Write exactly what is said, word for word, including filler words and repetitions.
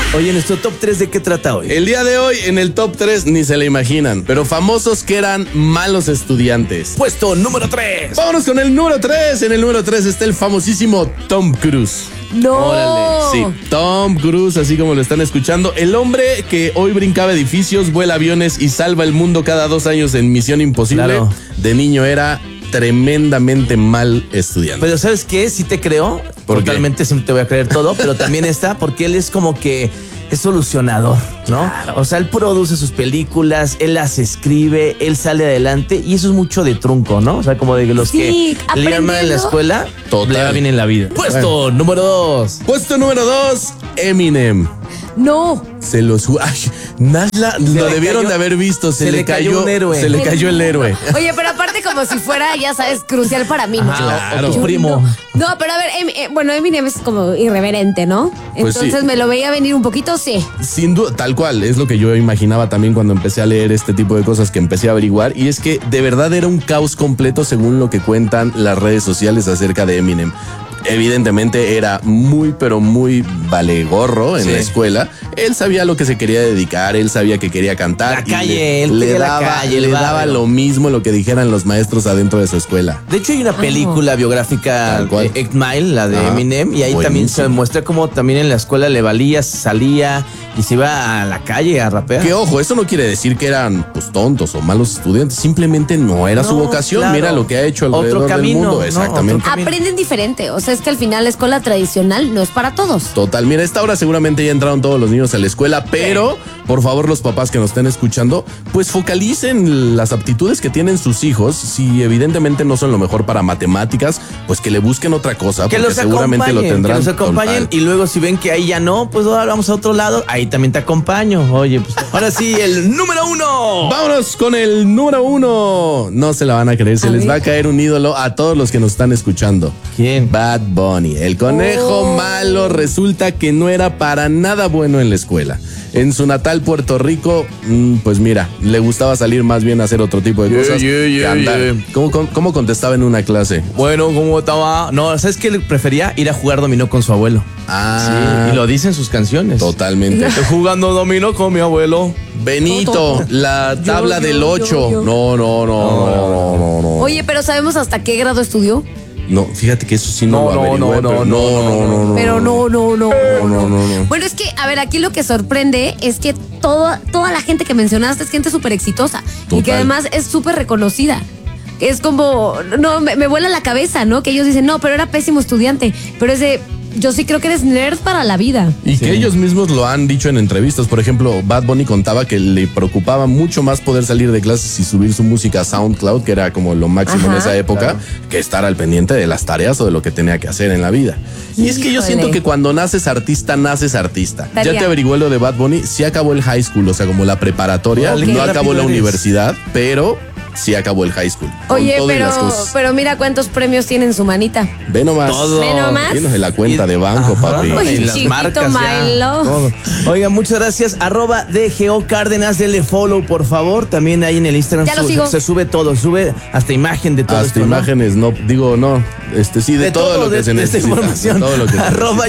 Oye, ¿nuestro top tres de qué trata hoy? El día de hoy, en el top tres, ni se le imaginan, pero famosos que eran malos estudiantes. Puesto número tres. Vámonos con el número tres. En el número tres está el famosísimo Tom Cruise. No. Órale, sí, Tom Cruise, así como lo están escuchando. El hombre que hoy brincaba edificios, vuela aviones y salva el mundo cada dos años en Misión Imposible. Claro. De niño era tremendamente mal estudiante. Pero ¿sabes qué? Sí te creo. ¿Por qué? Totalmente siempre te voy a creer todo, pero también está porque él es como que es solucionador, ¿no? Claro. O sea, él produce sus películas, él las escribe, él sale adelante y eso es mucho de trunco, ¿no? O sea, como de los Sí, que le iban mal en la aprendiendo. escuela, Total. le va bien en la vida. Puesto número dos. Puesto número dos, Eminem. No. Se los... Ay, Nasla, lo le debieron cayó- de haber visto. Se, se le, le cayó, cayó un héroe. Se le cayó el héroe. Oye, pero aparte como si fuera, ya sabes, crucial para mí, ¿no? Claro. O tu Yo primo. No, no, pero a ver, Em- eh, bueno, Eminem es como irreverente, ¿no? Pues Entonces sí. me lo veía venir un poquito, sí. Sin duda, tal cual, es lo que yo imaginaba también cuando empecé a leer este tipo de cosas que empecé a averiguar. Y es que de verdad era un caos completo según lo que cuentan las redes sociales acerca de Eminem. Evidentemente era muy, pero muy valegorro en Sí. la escuela. Él sabía a lo que se quería dedicar, él sabía que quería cantar. La y calle, le, él le quería la daba, calle, el le daba barrio. lo mismo lo que dijeran los maestros adentro de su escuela. De hecho, hay una película biográfica Tal cual. de Eight Mile, la de Ah, Eminem, y ahí también buenísimo. se muestra cómo también en la escuela le valía, salía y se iba a la calle a rapear. Que ojo, eso no quiere decir que eran pues tontos o malos estudiantes, simplemente no era su No, vocación. claro. Mira lo que ha hecho Otro alrededor camino, del mundo. ¿no? Exactamente. Otro camino. Aprenden diferente. O sea, es que al final la escuela tradicional no es para todos. Total, mira, a esta hora seguramente ya entraron todos los niños a la escuela, pero por favor los papás que nos estén escuchando, pues focalicen las aptitudes que tienen sus hijos. Si evidentemente no son lo mejor para matemáticas, pues que le busquen otra cosa, Que porque los seguramente acompañen, lo tendrán. que los acompañen Total. y luego si ven que ahí ya no, pues ahora vamos a otro lado, ahí también te acompaño. Oye, pues ahora sí, el número uno. Vámonos con el número uno. No se la van a creer, se A les ver. va a caer un ídolo a todos los que nos están escuchando. ¿Quién? Bad Bunny. El conejo Oh. malo resulta que no era para nada bueno en la escuela. En su natal Puerto Rico, mm, pues mira, le gustaba salir más bien a hacer otro tipo de Yeah, cosas. yeah, que yeah, andar. yeah. ¿Cómo, cómo, cómo contestaba en una clase? Bueno, ¿cómo estaba? No, ¿sabes qué? Le prefería ir a jugar dominó con su abuelo. Ah, Sí, y lo dicen sus canciones. totalmente. Estoy jugando dominó con mi abuelo. Benito, la tabla Yo, yo, del yo, ocho. yo. No, no, no, no, no, no. Oye, pero ¿sabemos hasta qué grado estudió? No, fíjate que eso sí no, No, lo no, averigüé, no, pero no, no, no, no, no. Pero no, no, no. No, no, no, no. Bueno, es que, a ver, aquí lo que sorprende es que todo, toda la gente que mencionaste es gente súper exitosa y que Total. además es súper reconocida. Es como, no, me, me vuela la cabeza, ¿no? Que ellos dicen, no, pero era pésimo estudiante. Pero es de, yo sí creo que eres nerd para la vida. Y Sí. que ellos mismos lo han dicho en entrevistas. Por ejemplo, Bad Bunny contaba que le preocupaba mucho más poder salir de clases y subir su música a SoundCloud, que era como lo máximo en Ajá. esa época, Claro. que estar al pendiente de las tareas o de lo que tenía que hacer en la vida. Y es que yo Híjole. siento que cuando naces artista, naces artista. Tarea. Ya te averigué lo de Bad Bunny, sí acabó el high school, o sea, como la preparatoria, Órale, no qué acabó rápido la eres. universidad, pero sí acabó el high school. con Oye, todo y pero, las cosas. pero mira cuántos premios tiene en su manita. Ve nomás. Todo. Ve nomás. Llenos de la cuenta de banco, Ajá. papi. Uy, Y las chiquito marcas ya, Milo. todo. Oiga, muchas gracias. Arroba D G O Cárdenas, denle follow, por favor. También ahí en el Instagram Ya lo su- sigo. se sube todo, sube hasta imagen de todo Hasta esto, ¿no? imágenes, no, digo, no, este sí, de, De todo, todo, lo que de- se de esta necesita. información. de todo lo que se Arroba necesita.